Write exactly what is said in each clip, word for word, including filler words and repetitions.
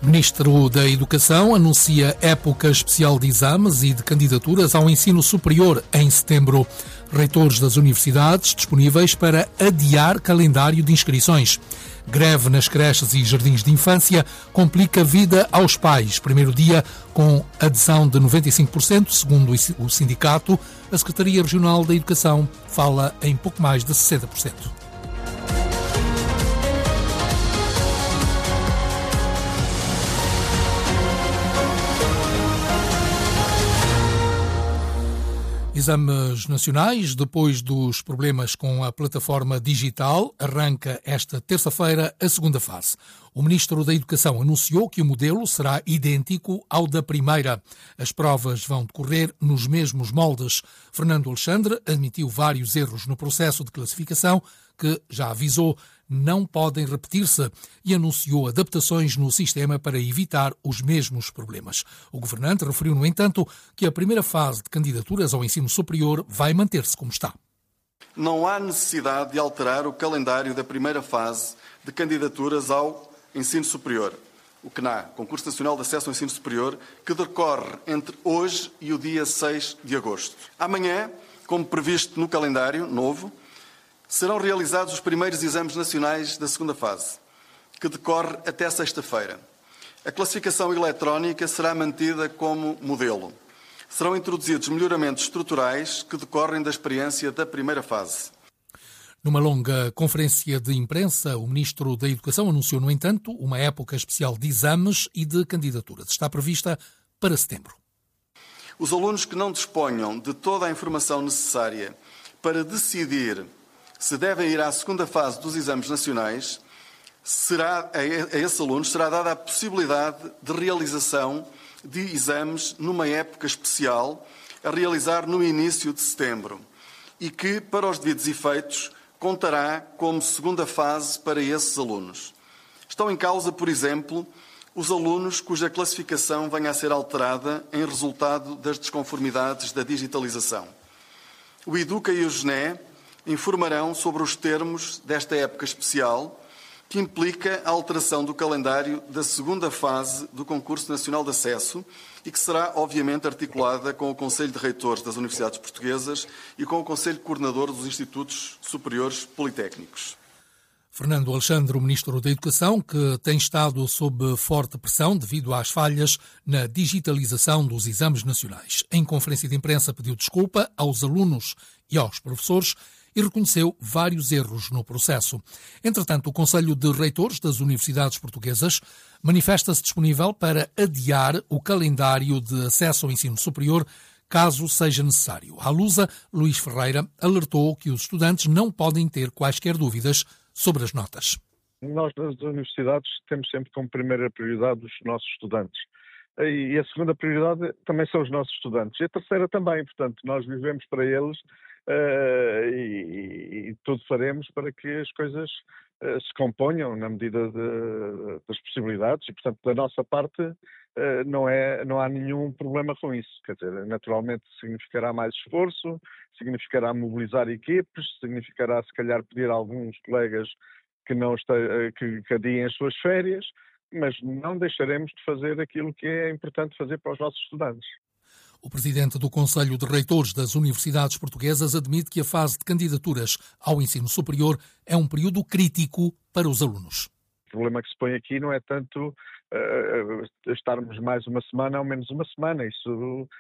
Ministro da Educação anuncia época especial de exames e de candidaturas ao ensino superior em setembro. Reitores das universidades disponíveis para adiar calendário de inscrições. Greve nas creches e jardins de infância complica a vida aos pais. Primeiro dia com adesão de noventa e cinco por cento, segundo o sindicato. A Secretaria Regional da Educação fala em pouco mais de sessenta por cento. Exames nacionais, depois dos problemas com a plataforma digital, arranca esta terça-feira a segunda fase. O Ministro da Educação anunciou que o modelo será idêntico ao da primeira. As provas vão decorrer nos mesmos moldes. Fernando Alexandre admitiu vários erros no processo de classificação que, já avisou, não podem repetir-se e anunciou adaptações no sistema para evitar os mesmos problemas. O governante referiu, no entanto, que a primeira fase de candidaturas ao ensino superior vai manter-se como está. Não há necessidade de alterar o calendário da primeira fase de candidaturas ao ensino superior, o C N A, Concurso Nacional de Acesso ao Ensino Superior, que decorre entre hoje e o dia seis de agosto. Amanhã, como previsto no calendário novo, serão realizados os primeiros exames nacionais da segunda fase, que decorre até sexta-feira. A classificação eletrónica será mantida como modelo. Serão introduzidos melhoramentos estruturais que decorrem da experiência da primeira fase. Numa longa conferência de imprensa, o Ministro da Educação anunciou, no entanto, uma época especial de exames e de candidaturas. Está prevista para setembro. Os alunos que não disponham de toda a informação necessária para decidir se devem ir à segunda fase dos exames nacionais, será, a esses alunos será dada a possibilidade de realização de exames numa época especial, a realizar no início de setembro, e que, para os devidos efeitos, contará como segunda fase para esses alunos. Estão em causa, por exemplo, os alunos cuja classificação venha a ser alterada em resultado das desconformidades da digitalização. O Educa e o G N E informarão sobre os termos desta época especial, que implica a alteração do calendário da segunda fase do Concurso Nacional de Acesso e que será, obviamente, articulada com o Conselho de Reitores das Universidades Portuguesas e com o Conselho Coordenador dos Institutos Superiores Politécnicos. Fernando Alexandre, o Ministro da Educação, que tem estado sob forte pressão devido às falhas na digitalização dos exames nacionais. Em conferência de imprensa pediu desculpa aos alunos e aos professores e reconheceu vários erros no processo. Entretanto, o Conselho de Reitores das Universidades Portuguesas manifesta-se disponível para adiar o calendário de acesso ao ensino superior, caso seja necessário. À Lusa, Luís Ferreira alertou que os estudantes não podem ter quaisquer dúvidas sobre as notas. Nós, nas universidades, temos sempre como primeira prioridade os nossos estudantes. E a segunda prioridade também são os nossos estudantes. E a terceira também, portanto, nós vivemos para eles uh, e, e tudo faremos para que as coisas uh, se componham na medida de, das possibilidades e, portanto, da nossa parte uh, não, é, não há nenhum problema com isso. Quer dizer, naturalmente significará mais esforço, significará mobilizar equipes, significará, se calhar, pedir a alguns colegas que, não este, que, que adiem as suas férias, mas não deixaremos de fazer aquilo que é importante fazer para os nossos estudantes. O presidente do Conselho de Reitores das Universidades Portuguesas admite que a fase de candidaturas ao ensino superior é um período crítico para os alunos. O problema que se põe aqui não é tanto uh, estarmos mais uma semana ou menos uma semana. Isso,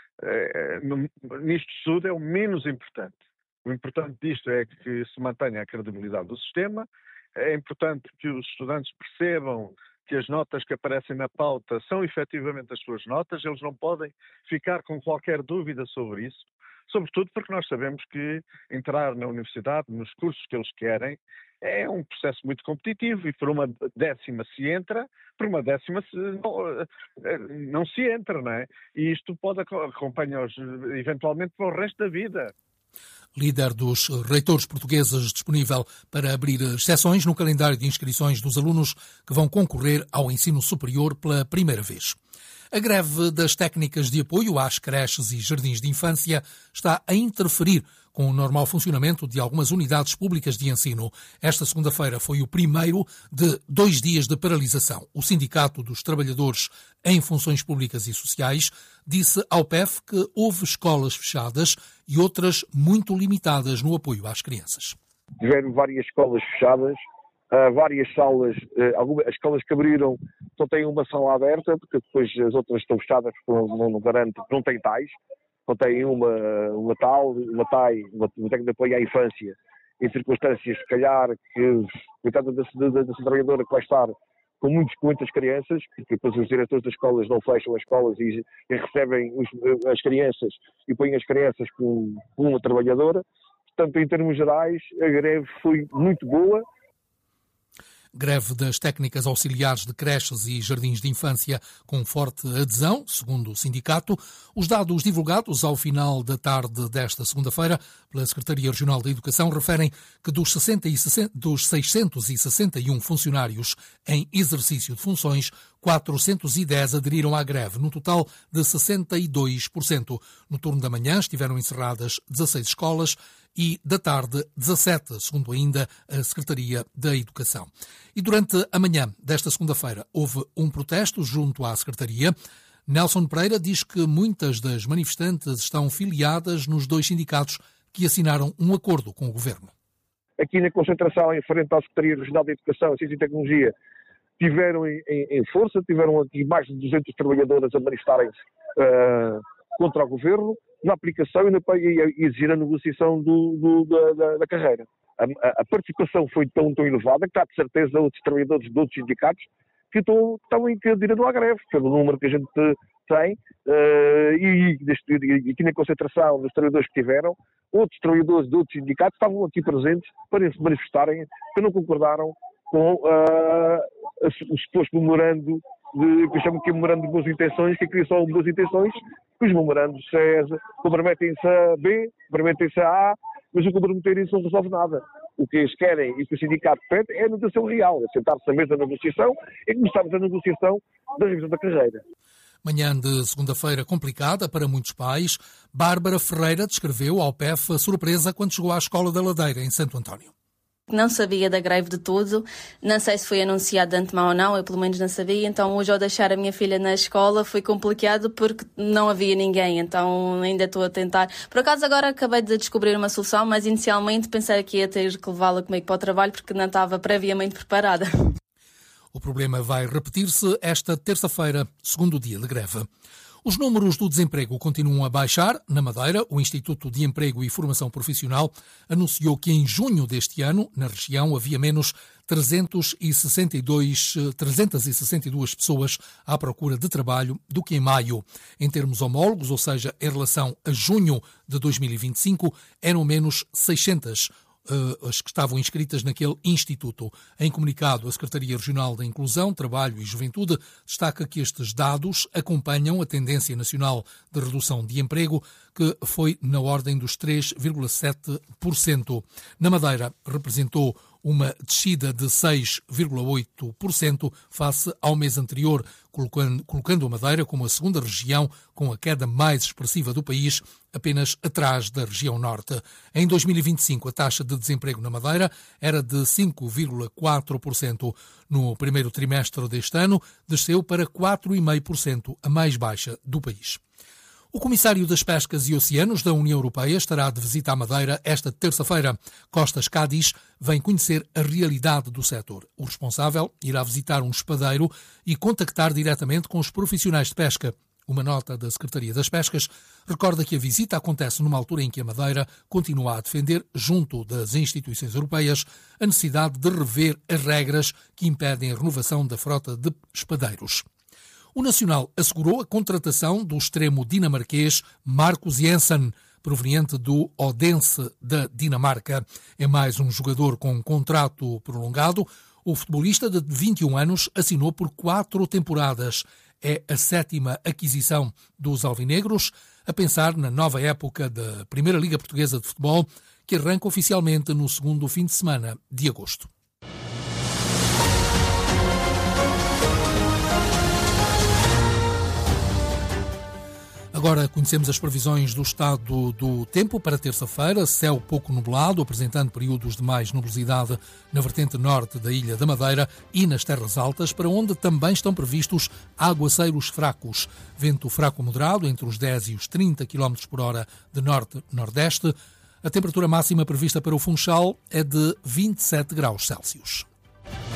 uh, no, nisto tudo, é o menos importante. O importante disto é que se mantenha a credibilidade do sistema. É importante que os estudantes percebam que as notas que aparecem na pauta são efetivamente as suas notas, eles não podem ficar com qualquer dúvida sobre isso, sobretudo porque nós sabemos que entrar na universidade, nos cursos que eles querem, é um processo muito competitivo e por uma décima se entra, por uma décima se, não, não se entra, não é? E isto pode acompanhar-os eventualmente para o resto da vida. Líder dos reitores portugueses disponível para abrir exceções no calendário de inscrições dos alunos que vão concorrer ao ensino superior pela primeira vez. A greve das técnicas de apoio às creches e jardins de infância está a interferir com o normal funcionamento de algumas unidades públicas de ensino. Esta segunda-feira foi o primeiro de dois dias de paralisação. O Sindicato dos Trabalhadores em Funções Públicas e Sociais disse ao P E F que houve escolas fechadas e outras muito limitadas no apoio às crianças. Tiveram várias escolas fechadas, várias salas, algumas, as escolas que abriram só têm uma sala aberta, porque depois as outras estão fechadas porque não, não garante, não tem tais. Não tem uma, uma tal, uma T A I, uma, uma técnica de apoio à infância, em circunstâncias, se calhar, que, coitada dessa, dessa trabalhadora que vai estar com, muitos, com muitas crianças, porque depois os diretores das escolas não fecham as escolas e, e recebem os, as crianças e põem as crianças com, com uma trabalhadora. Portanto, em termos gerais, a greve foi muito boa. Greve das técnicas auxiliares de creches e jardins de infância com forte adesão, segundo o sindicato. Os dados divulgados ao final da tarde desta segunda-feira pela Secretaria Regional da Educação referem que dos, sessenta e sessenta, dos seiscentos e sessenta e um funcionários em exercício de funções, quatrocentos e dez aderiram à greve, num total de sessenta e dois por cento. No turno da manhã estiveram encerradas dezasseis escolas e da tarde dezassete, segundo ainda a Secretaria da Educação. E durante a manhã desta segunda-feira houve um protesto junto à Secretaria. Nelson Pereira diz que muitas das manifestantes estão filiadas nos dois sindicatos que assinaram um acordo com o Governo. Aqui na concentração em frente à Secretaria Regional da Educação, Ciência e Tecnologia, tiveram em, em, em força, tiveram aqui mais de duzentas trabalhadoras a manifestarem-se uh, contra o Governo, na aplicação e, na, e exigir a negociação do, do, da, da, da carreira. A, a participação foi tão, tão elevada que há de certeza outros trabalhadores de outros sindicatos que estão, estão que aderiram à greve, pelo número que a gente tem, uh, e, e aqui na concentração dos trabalhadores que tiveram, outros trabalhadores de outros sindicatos estavam aqui presentes para se manifestarem, que não concordaram com uh, o suposto memorando de, que eu chamo que é memorando de boas intenções, que cria só boas intenções, que os memorandos comprometem-se a B, comprometem-se a A, mas o comprometer isso não resolve nada. O que eles querem e que o sindicato pede é a negociação real, é sentar-se na mesa da negociação e começarmos a negociação da revisão da carreira. Manhã de segunda-feira complicada para muitos pais. Bárbara Ferreira descreveu ao P E F a surpresa quando chegou à Escola da Ladeira, em Santo António. Não sabia da greve de tudo, não sei se foi anunciado de antemão ou não, eu pelo menos não sabia, então hoje ao deixar a minha filha na escola foi complicado porque não havia ninguém, então ainda estou a tentar. Por acaso agora acabei de descobrir uma solução, mas inicialmente pensei que ia ter que levá-la comigo para o trabalho porque não estava previamente preparada. O problema vai repetir-se esta terça-feira, segundo dia de greve. Os números do desemprego continuam a baixar. Na Madeira, o Instituto de Emprego e Formação Profissional anunciou que em junho deste ano, na região, havia menos trezentas e sessenta e duas pessoas à procura de trabalho do que em maio. Em termos homólogos, ou seja, em relação a junho de dois mil e vinte e cinco, eram menos seiscentas as que estavam inscritas naquele instituto. Em comunicado, a Secretaria Regional da Inclusão, Trabalho e Juventude destaca que estes dados acompanham a tendência nacional de redução de emprego, que foi na ordem dos três vírgula sete por cento. Na Madeira, representou uma descida de seis vírgula oito por cento face ao mês anterior, colocando, colocando a Madeira como a segunda região com a queda mais expressiva do país, apenas atrás da região norte. Em dois mil e vinte e cinco, a taxa de desemprego na Madeira era de cinco vírgula quatro por cento. No primeiro trimestre deste ano, desceu para quatro vírgula cinco por cento, a mais baixa do país. O Comissário das Pescas e Oceanos da União Europeia estará de visita à Madeira esta terça-feira. Costas Cádiz vem conhecer a realidade do setor. O responsável irá visitar um espadeiro e contactar diretamente com os profissionais de pesca. Uma nota da Secretaria das Pescas recorda que a visita acontece numa altura em que a Madeira continua a defender, junto das instituições europeias, a necessidade de rever as regras que impedem a renovação da frota de espadeiros. O Nacional assegurou a contratação do extremo dinamarquês Marcus Jensen, proveniente do Odense da Dinamarca. É mais um jogador com um contrato prolongado. O futebolista de vinte e um anos assinou por quatro temporadas. É a sétima aquisição dos alvinegros, a pensar na nova época da Primeira Liga Portuguesa de Futebol, que arranca oficialmente no segundo fim de semana de agosto. Agora conhecemos as previsões do estado do tempo para terça-feira. Céu pouco nublado, apresentando períodos de mais nubosidade na vertente norte da Ilha da Madeira e nas terras altas, para onde também estão previstos aguaceiros fracos. Vento fraco moderado entre os dez e os trinta quilómetros por hora de norte-nordeste. A temperatura máxima prevista para o Funchal é de vinte e sete graus Celsius.